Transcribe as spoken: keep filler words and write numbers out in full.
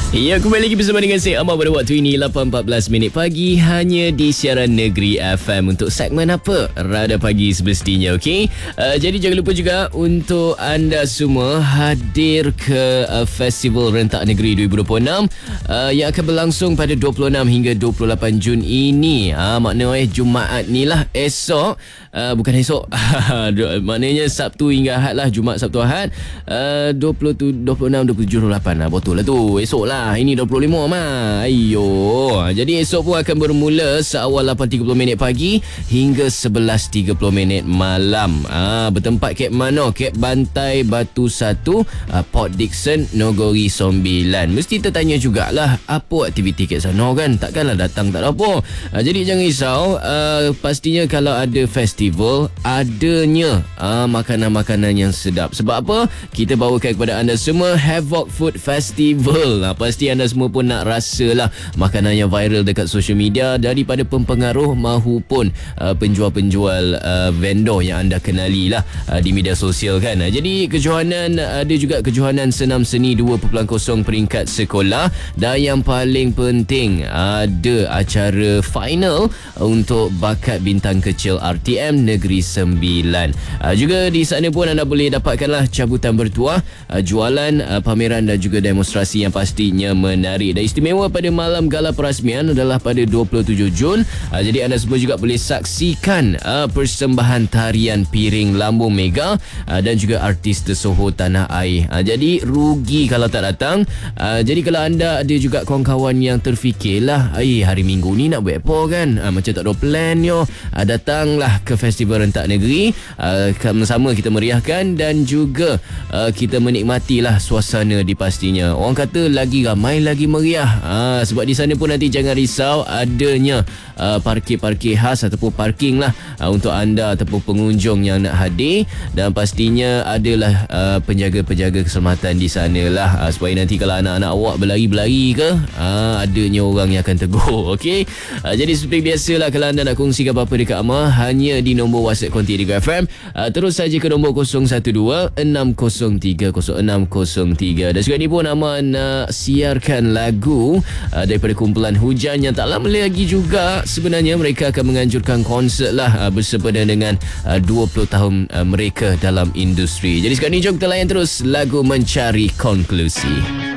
Ya, kembali lagi bersama dengan saya Amar pada waktu ini lapan empat belas minit pagi hanya di siaran Negeri F M untuk segmen apa? Rada Pagi semestinya, okey? Uh, jadi jangan lupa juga untuk anda semua hadir ke uh, Festival Rentak Negeri dua ribu dua puluh enam uh, yang akan berlangsung pada dua puluh enam hingga dua puluh lapan Jun ini. Ha, makna eh Jumaat ni lah, esok. Uh, bukan esok. Maknanya Sabtu hingga Ahad lah, Jumaat, Sabtu, Ahad. Uh, dua puluh, dua puluh enam, dua puluh tujuh, dua puluh lapan lah. Betul lah tu. Esok lah. Ini dua puluh lima mah. Ayo. Jadi esok pun akan bermula seawal lapan tiga puluh minit pagi hingga sebelas tiga puluh minit malam. Ah, bertempat Kek Mano, Kek Bantai Batu satu, ah, Port Dickson, Nogori sembilan. Mesti tertanya jugalah apa aktiviti kat sana kan. Takkanlah datang tak ada apa. Ah, jadi jangan risau. Ah, pastinya kalau ada festival, adanya ah, makanan-makanan yang sedap. Sebab apa? Kita bawakan kepada anda semua Havoc Food Festival. Ah, pasti anda semua pun nak rasalah makanan yang viral dekat social media daripada pempengaruh mahupun uh, penjual-penjual uh, vendor yang anda kenali lah uh, di media sosial kan. Uh, jadi kejohanan, uh, ada juga kejohanan senam seni dua titik kosong peringkat sekolah, dan yang paling penting ada acara final untuk bakat bintang kecil R T M Negeri sembilan. Uh, juga di sana pun anda boleh dapatkanlah cabutan bertuah, uh, jualan, uh, pameran dan juga demonstrasi yang pastinya menarik. Dan istimewa pada malam gala perasmian adalah pada dua puluh tujuh Jun. Uh, jadi anda semua juga boleh saksikan uh, persembahan tarian piring lambung mega uh, dan juga artis tersohor tanah air. Uh, jadi rugi kalau tak datang. Uh, jadi kalau anda ada juga kawan-kawan yang terfikirlah, "Ai, hari Minggu ni nak buat apa kan? Uh, macam tak ada plan yo." Uh, datanglah ke Festival Rentak Negeri. Uh, sama-sama kita meriahkan dan juga uh, kita menikmatilah suasana di pastinya. Orang kata lagi ramai lagi meriah. Ha, sebab di sana pun nanti jangan risau, adanya uh, parkir-parkir khas ataupun parking lah uh, untuk anda ataupun pengunjung yang nak hadir, dan pastinya adalah uh, penjaga-penjaga keselamatan di sana lah, uh, supaya nanti kalau anak-anak awak berlari-berlari ke, uh, adanya orang yang akan tegur. Okey, uh, jadi seperti biasalah, kalau anda nak kongsikan apa-apa dekat Amar, hanya di nombor WhatsApp konti Tiga F M, uh, terus saja ke nombor kosong satu dua enam kosong tiga kosong enam kosong tiga. Dan juga ni pun Amar nak siarkan lagu uh, daripada kumpulan Hujan yang tak lama lagi juga sebenarnya mereka akan menganjurkan konsert lah uh, bersempena dengan uh, dua puluh tahun uh, mereka dalam industri. Jadi sekarang ni jom kita layan terus lagu Mencari Konklusi.